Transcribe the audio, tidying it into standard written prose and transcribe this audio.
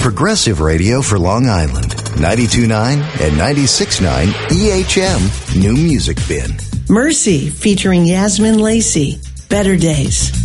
Progressive radio for Long Island. 92.9 and 96.9 EHM New Music Bin. Mercy featuring Yasmin Lacey. Better Days.